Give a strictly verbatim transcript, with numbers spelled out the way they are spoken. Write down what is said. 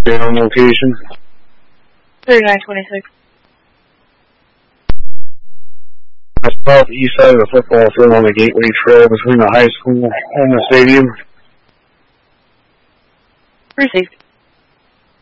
Stay on location. thirty-nine twenty-six. That's southeast side of the football field on the Gateway Trail between the high school and the stadium. Received.